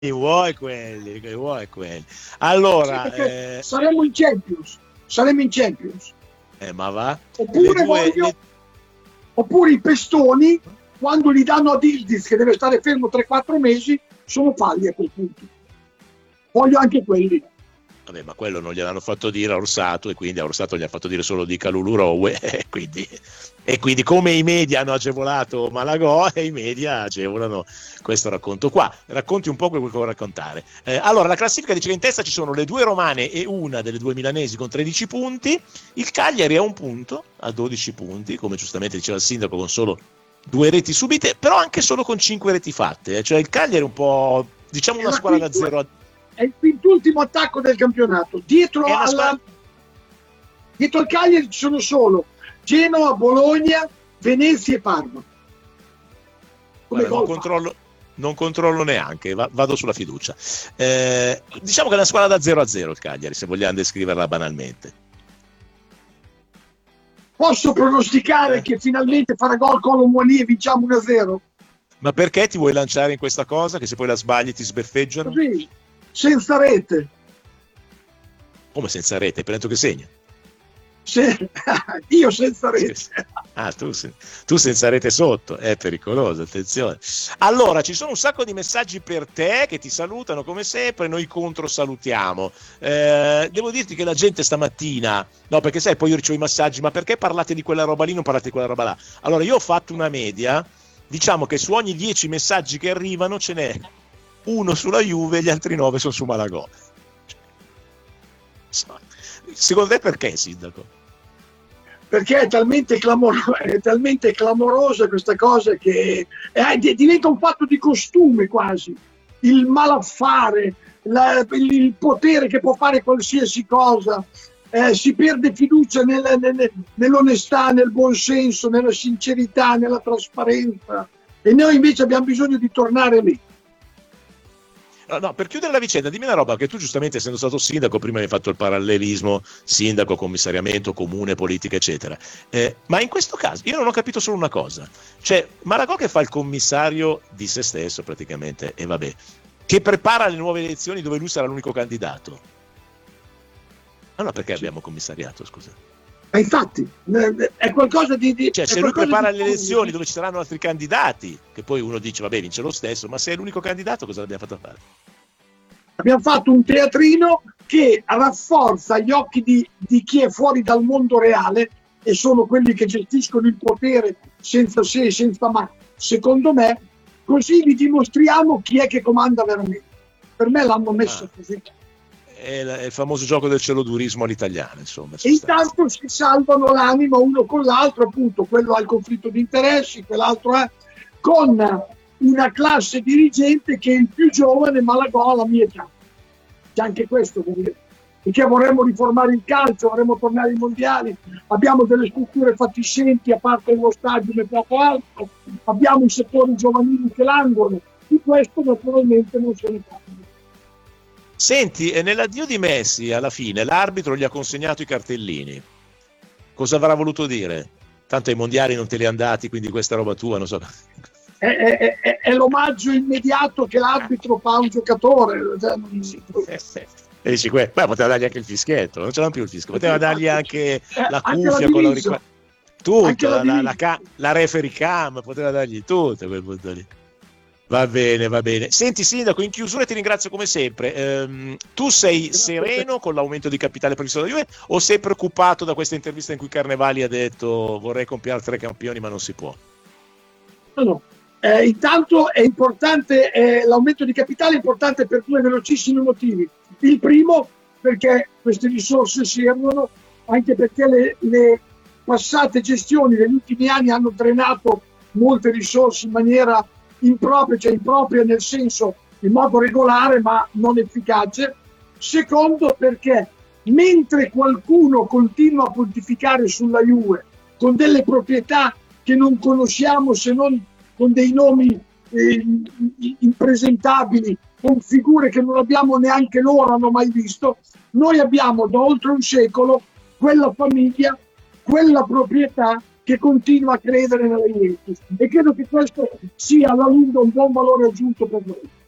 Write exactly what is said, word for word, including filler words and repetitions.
Che vuoi quelli, che vuoi quelli. Sì, Allora, perché eh, saremmo in Champions, saremmo in Champions. eh, ma va? Le Oppure due, voglio, le- oppure i pestoni, quando li danno ad Ildiz, che deve stare fermo tre quattro mesi, sono falli a quel punto. Voglio anche quelli. Vabbè, ma quello non gliel'hanno fatto dire a Orsato, e quindi a Orsato gli ha fatto dire solo di Kalulu Rowe, e quindi, e quindi come i media hanno agevolato Malagò, e i media agevolano questo racconto qua. Racconti un po' quello che vuoi raccontare. Eh, allora, la classifica dice che in testa ci sono le due romane e una delle due milanesi con tredici punti, il Cagliari a un punto, a dodici punti, come giustamente diceva il sindaco, con solo due reti subite, però anche solo con cinque reti fatte, eh. Cioè il Cagliari è un po', diciamo, È, una la squadra da quintu- zero a... è il quintultimo attacco del campionato. Dietro, È una alla, squadra... dietro al Cagliari ci sono solo Genoa, Bologna, Venezia e Parma. Come Guarda, non gol fa. controllo, non controllo neanche, va- vado sulla fiducia. Eh, diciamo che è una squadra da zero a zero il Cagliari, se vogliamo descriverla banalmente. Posso pronosticare Eh, che finalmente farà gol Colomboani e vinciamo uno a zero? ma perché ti vuoi lanciare in questa cosa? Che se poi la sbagli ti sbeffeggiano? Così, senza rete. Come senza rete? Per che segna. Se- Io senza rete. Ah, tu, tu senza rete sotto, è pericoloso, attenzione. Allora, ci sono un sacco di messaggi per te che ti salutano come sempre, noi contro salutiamo. Eh, devo dirti che la gente stamattina, no, perché sai, poi io ricevo i messaggi, ma perché parlate di quella roba lì, non parlate di quella roba là? Allora, io ho fatto una media, diciamo che su ogni dieci messaggi che arrivano ce n'è uno sulla Juve e gli altri nove sono su Malagò. Secondo te perché, sindaco? Perché è talmente, clamor- è talmente clamorosa questa cosa che è- diventa un fatto di costume quasi. Il malaffare, la- il, il potere che può fare qualsiasi cosa, eh, si perde fiducia nel- nel- nell'onestà, nel buonsenso, nella sincerità, nella trasparenza. E noi invece abbiamo bisogno di tornare lì. No, no, per chiudere la vicenda, dimmi una roba, che tu giustamente essendo stato sindaco, prima hai fatto il parallelismo, sindaco, commissariamento, comune, politica, eccetera. Eh, ma in questo caso io non ho capito solo una cosa, cioè Malagò che fa il commissario di se stesso praticamente, e vabbè, che prepara le nuove elezioni dove lui sarà l'unico candidato. Allora perché abbiamo commissariato, scusa? Ma infatti eh, è qualcosa di... di Cioè è se lui qualcosa prepara di- le elezioni dove ci saranno altri candidati, che poi uno dice vabbè vince lo stesso, ma se è l'unico candidato cosa l'abbiamo fatto fare? Abbiamo fatto un teatrino che rafforza gli occhi di, di chi è fuori dal mondo reale e sono quelli che gestiscono il potere senza se e senza ma. Secondo me, così vi dimostriamo chi è che comanda veramente. Per me l'hanno messo Ah. così. È il, è il famoso gioco del celodurismo all'italiana, insomma. E intanto si salvano l'anima uno con l'altro, appunto, quello ha il conflitto di interessi, quell'altro è, con una classe dirigente che è il più giovane, ma la gola alla mia età. C'è anche questo, perché vorremmo riformare il calcio, vorremmo tornare ai mondiali, abbiamo delle strutture fatiscenti, a parte lo stadio e poco altro, abbiamo i settori giovanili che languono, di questo naturalmente non se ne parla. Senti, e nell'addio di Messi, alla fine, l'arbitro gli ha consegnato i cartellini. Cosa avrà voluto dire? Tanto ai mondiali non te li han dati, quindi questa roba tua, non so. È, è, è, è l'omaggio immediato che l'arbitro fa a un giocatore. E dici, beh, poteva dargli anche il fischietto, non ce l'hanno più il fischio, poteva dargli anche la Anche cuffia la con la divisa. riqu- tutto, Anche la la, la, la, divisa. ca- la referee cam, poteva dargli tutto a quel punto lì. Va bene, va bene. Senti, sindaco, in chiusura ti ringrazio come sempre. Ehm, tu sei sereno con l'aumento di capitale previsto da Juve o sei preoccupato da questa intervista in cui Carnevali ha detto vorrei compiere tre campioni ma non si può? No, no. Eh, intanto è importante, eh, l'aumento di capitale è importante per due velocissimi motivi. Il primo, perché queste risorse servono, anche perché le, le passate gestioni degli ultimi anni hanno drenato molte risorse in maniera impropria, cioè impropria nel senso in modo regolare ma non efficace. Secondo, perché mentre qualcuno continua a pontificare sulla Juve con delle proprietà che non conosciamo se non con dei nomi eh, impresentabili, con figure che non abbiamo neanche loro hanno mai visto, noi abbiamo da oltre un secolo quella famiglia, quella proprietà che continua a credere nella Juventus, e credo che questo sia alla lunga un buon valore aggiunto per noi.